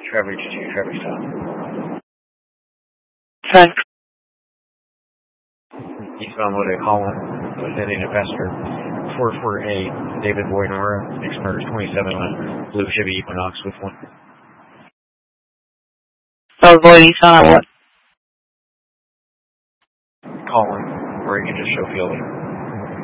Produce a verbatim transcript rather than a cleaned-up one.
Trevor two, Trevor stop. ten. Eastbound Wooded, Holland, Lieutenant Investor, four four eight, David Boyd Nora, next number twenty-seven on Blue Chevy Equinox with one. So avoid eastbound at what? Colin, or you can just show fielding.